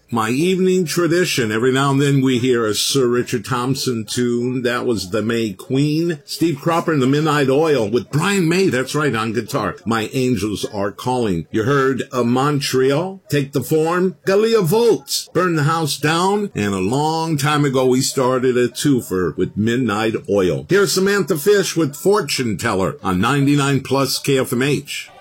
My evening tradition. Every now and then we hear a Sir Richard Thompson tune. That was The May Queen. Steve Cropper and the Midnight Oil with Brian May. That's right, on guitar. My Angels Are Calling. You heard Montreal, Take the Form, Galia Volts, Burn the House Down, and a long time ago we started a twofer with Midnight Oil. Here's Samantha Fish with Fortune Teller on 99 Plus KFMH.